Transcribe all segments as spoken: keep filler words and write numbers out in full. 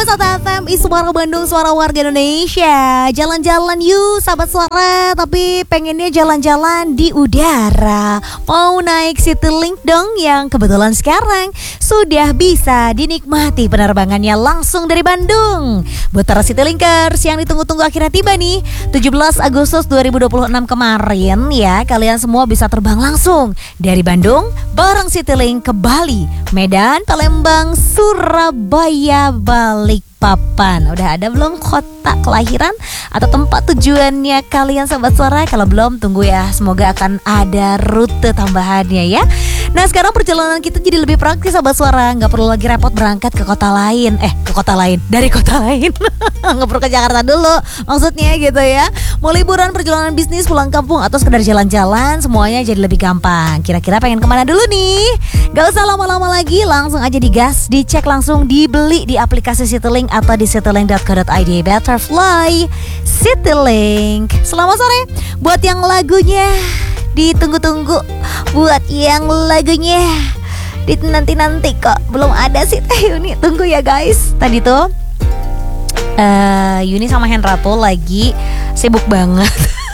seratus satu F M, Suara Bandung, suara warga Indonesia. Jalan-jalan yuk sahabat suara, tapi pengennya jalan-jalan di udara. Mau naik Citylink dong, yang kebetulan sekarang sudah bisa dinikmati penerbangannya langsung dari Bandung. Buat para Citylinkers yang ditunggu-tunggu akhirnya tiba nih, tujuh belas Agustus dua ribu dua puluh enam kemarin ya. Kalian semua bisa terbang langsung dari Bandung bareng Citylink ke Bali, Medan, Palembang, Surabaya, Balikpapan. Udah ada belum kota kelahiran atau tempat tujuannya kalian sahabat suara? Kalau belum, tunggu ya, semoga akan ada rute tambahannya ya. Nah sekarang perjalanan kita jadi lebih praktis sahabat suara, nggak perlu lagi repot berangkat ke kota lain. Eh ke kota lain, dari kota lain. Nggak perlu ke Jakarta dulu maksudnya gitu ya. Mau liburan, perjalanan bisnis, pulang kampung, atau sekedar jalan-jalan, semuanya jadi lebih gampang. Kira-kira pengen kemana dulu nih? Gak usah lama-lama lagi, langsung aja digas, dicek langsung, dibeli di aplikasi Citylink atau di citylink dot co dot i d. Better fly Citylink. Selamat sore buat yang lagunya ditunggu-tunggu, buat yang lagunya di nanti-nanti kok belum ada sih Teh Yuni. Tunggu ya guys. Tadi tuh uh, Yuni sama Hendra tuh lagi sibuk banget.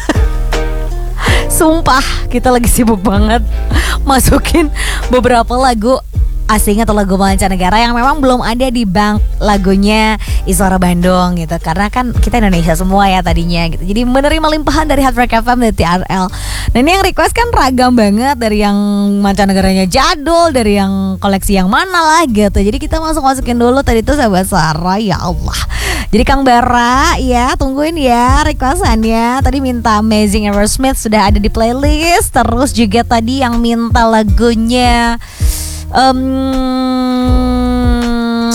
Sumpah kita lagi sibuk banget masukin beberapa lagu asing atau lagu mancanegara yang memang belum ada di bank lagunya Iswara Bandung gitu. Karena kan kita Indonesia semua ya tadinya gitu. Jadi menerima limpahan dari Hard Rock F M dan T R L. Nah ini yang request kan ragam banget, dari yang mancanegaranya jadul, dari yang koleksi yang mana lah gitu. Jadi kita masuk-masukin dulu tadi tuh sahabat Sarah, ya Allah. Jadi Kang Bara ya, tungguin ya requestannya. Tadi minta Amazing Aerosmith, sudah ada di playlist. Terus juga tadi yang minta lagunya um,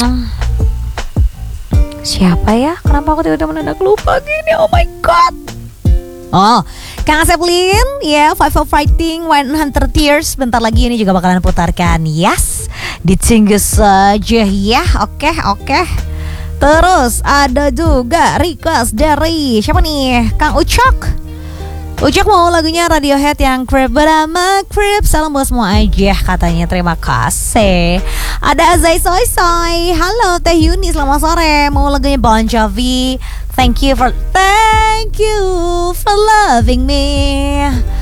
siapa ya? Kenapa aku tiba-tiba mendadak lupa gini? Oh my god. Oh, Kang Aseplin ya, Five of Fighting, one hundred Tears. Bentar lagi ini juga bakalan putarkan. Yes, ditunggu saja ya. Oke, oke. Terus ada juga request dari siapa nih? Kang Ucok. Ucok mau lagunya Radiohead yang Creep, but I'm a Creep. Salam buat semua aja katanya, terima kasih. Ada Azai Soy Soy. Halo Teh Yuni, selamat sore. Mau lagunya Bon Jovi, Thank you for Thank you for loving me.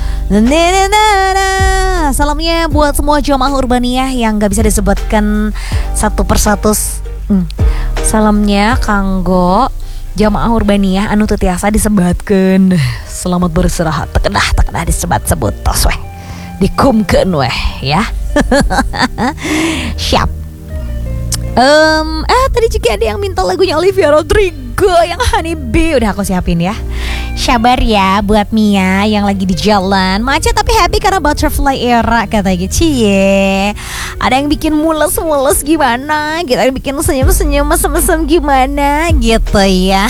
Salamnya buat semua jamaah Urbaniah yang gak bisa disebutkan satu persatu. hmm. Salamnya kanggo jamaah Urbaniah anu teu tiasa disebatkeun. Selamat beristirahat, tekedah tekedah disebat-sebut tos weh, dikumkeun weh ya. Siap. Um, eh tadi juga ada yang minta lagunya Olivia Rodrigo yang Honey Bee, udah aku siapin ya. Sabar ya buat Mia yang lagi di jalan macet tapi happy karena butterfly era katanya. Cie, ada yang bikin mules-mules gimana gitu, ada yang bikin senyum-senyum mesem-mesem gimana gitu ya.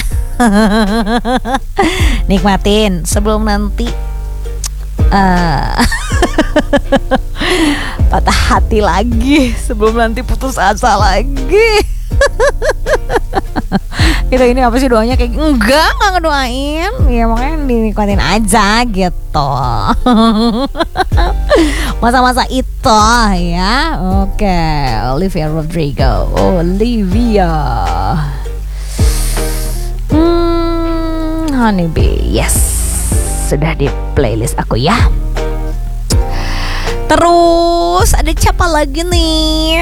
Nikmatin sebelum nanti uh, patah hati lagi, sebelum nanti putus asa lagi. Kita ini apa sih doanya kayak enggak enggak ngedoain ya, makanya dinikmatin aja gitu. Masa-masa itu ya. Oke, Olivia Rodrigo, Olivia hmm, Honey Bee. Yes, sudah di playlist aku ya. Terus ada siapa lagi nih?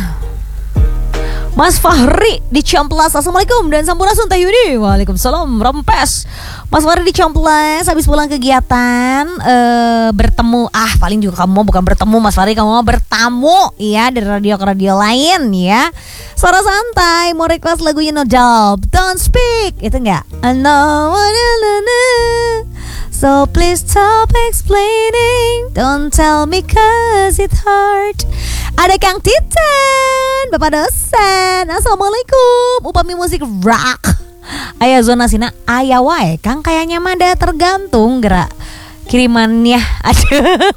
Mas Fahri di Ciamplas. Assalamualaikum dan sampurasun Teh Yudi. Waalaikumsalam Rempes. Mas Fahri di Ciamplas habis pulang kegiatan uh, bertemu. Ah paling juga kamu bukan bertemu Mas Fahri, kamu mau bertamu ya dari radio ke radio lain ya. Suara santai, mau request lagunya No Doubt, Don't Speak. Itu enggak? I know what I know. So please stop explaining, don't tell me cause it hurt. Ada Kang Titan, Bapak dosen. Assalamualaikum. Upami musik rock aya zona sina aya wae Kang, kayaknya mada tergantung gerak kirimannya. Aduh.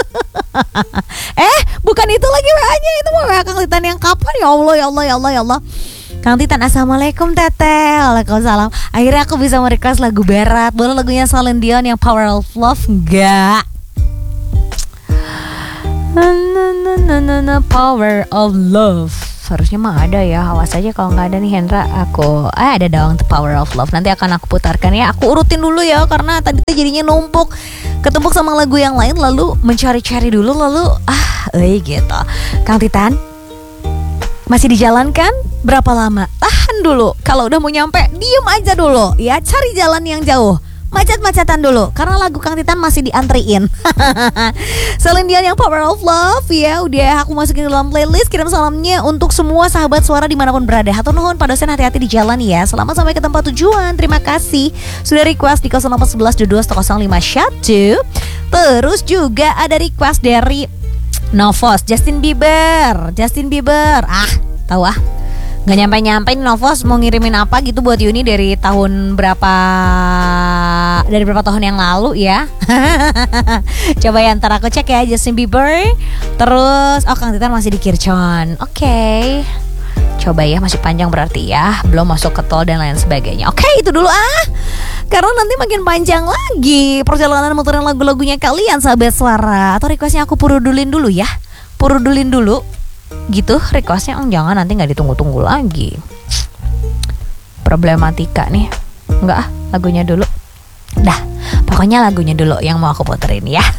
Eh bukan itu lagi W A-nya, itu W A Kang Titan yang kapan? Ya Allah ya Allah ya Allah ya Allah. Kang Titan, assalamualaikum Teteh. Waalaikumsalam. Akhirnya aku bisa merequest lagu barat. Boleh lagunya Celine Dion yang Power of Love enggak? Na, na, na, na, na, Power of Love. Harusnya mah ada ya. Awas aja kalau nggak ada nih Hendra. Aku eh ada dong, The Power of Love. Nanti akan aku putarkan ya. Aku urutin dulu ya, karena tadi tuh jadinya numpuk, ketumpuk sama lagu yang lain. Lalu mencari-cari dulu. Lalu ah eh gitu. Kang Titan, masih dijalankan? Berapa lama? Tahan dulu. Kalau udah mau nyampe, diem aja dulu ya. Cari jalan yang jauh, macet-macetan dulu, karena lagu Kang Titan masih diantriin. Celine Dion yang Power of Love ya. Udah aku masukin dalam playlist. Kirim salamnya untuk semua sahabat suara dimanapun berada. Hatur nuhun, padosen hati-hati di jalan ya. Selamat sampai ke tempat tujuan. Terima kasih sudah request di nol delapan satu satu dua dua nol lima satu. Terus juga ada request dari Novos, Justin Bieber. Justin Bieber ah tahu ah nggak nyampe-nyampe nih Novos mau ngirimin apa gitu buat Yuni dari tahun berapa, dari berapa tahun yang lalu ya. Coba ya ntar aku cek ya. Justin Bieber. Terus oh Kang Titan masih di Kircon. Oke okay. Coba ya, masih panjang berarti ya, belum masuk ke tol dan lain sebagainya. Oke okay, itu dulu ah, karena nanti makin panjang lagi perjalanan muterin lagu-lagunya kalian sahabat suara. Atau requestnya aku purudulin dulu ya, purudulin dulu gitu requestnya. Oh, jangan nanti nggak ditunggu-tunggu lagi. Problematika nih. Enggak ah, lagunya dulu. Dah, pokoknya lagunya dulu yang mau aku puterin ya.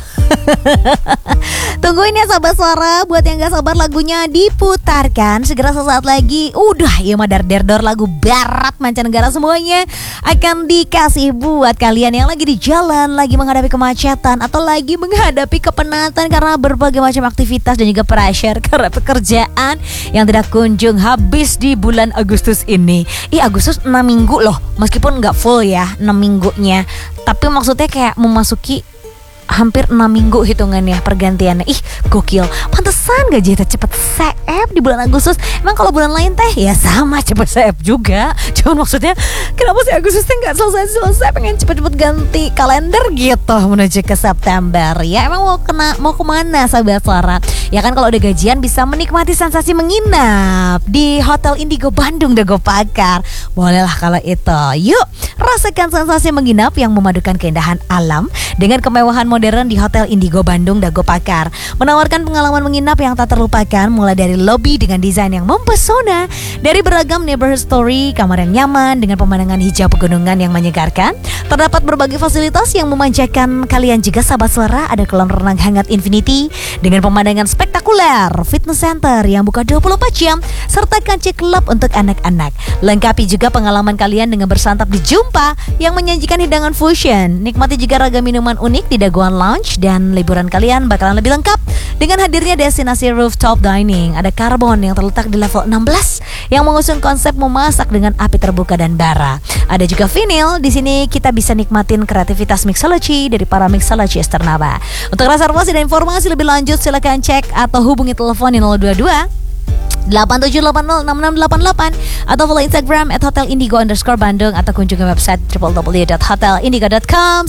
Tungguin ya sahabat suara. Buat yang gak sabar lagunya diputarkan segera sesaat lagi. Udah ya madar derdor lagu barat mancanegara semuanya akan dikasih buat kalian yang lagi di jalan, lagi menghadapi kemacetan, atau lagi menghadapi kepenatan karena berbagai macam aktivitas dan juga pressure karena pekerjaan yang tidak kunjung habis di bulan Agustus ini. Ih, Agustus enam minggu loh, meskipun gak full ya enam minggunya, tapi maksudnya kayak memasuki hampir enam minggu hitungannya pergantiannya. Ih gokil, pantesan gajinya cepet seep di bulan Agustus. Emang kalau bulan lain teh ya sama cepet seep juga. Cuman maksudnya kenapa sih Agustus teh gak selesai-selesai, pengen cepet-cepet ganti kalender gitu menuju ke September. Ya emang mau kena mau kemana sahabat suara? Ya kan kalau udah gajian bisa menikmati sensasi menginap di Hotel Indigo Bandung Dago Pakar. Bolehlah kalau itu. Yuk rasakan sensasi menginap yang memadukan keindahan alam dengan kemewahan modern di Hotel Indigo Bandung Dago Pakar. Menawarkan pengalaman menginap yang tak terlupakan, mulai dari lobi dengan desain yang mempesona, dari beragam neighborhood story, kamar yang nyaman dengan pemandangan hijau pegunungan yang menyegarkan. Terdapat berbagai fasilitas yang memanjakan kalian juga sahabat suara. Ada kolam renang hangat infinity dengan pemandangan spektakuler, fitness center yang buka dua puluh empat jam, serta kancing club untuk anak-anak. Lengkapi juga pengalaman kalian dengan bersantap di Jumpa yang menyajikan hidangan fusion. Nikmati juga ragam minuman unik di Dagoan Lounge, dan liburan kalian bakalan lebih lengkap dengan hadirnya destinasi rooftop dining. Ada Carbon yang terletak di level enam belas yang mengusung konsep memasak dengan api terbuka dan bara. Ada juga Vinyl. Di sini kita bisa nikmatin kreativitas mixology dari para mixologist ternama. Untuk reservasi dan informasi lebih lanjut silakan cek atau hubungi telepon di nol dua dua delapan tujuh delapan nol enam enam delapan delapan atau follow Instagram at hotel indigo underscore Bandung, atau kunjungi website w w w dot hotel indigo dot com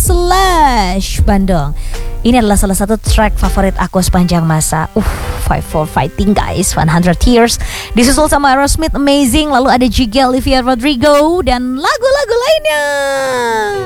slash Bandung. Ini adalah salah satu track favorit aku sepanjang masa. Uh, Five for Fighting guys, one hundred Years. Disusul sama Aerosmith, Amazing. Lalu ada juga Olivia Rodrigo dan lagu-lagu lainnya.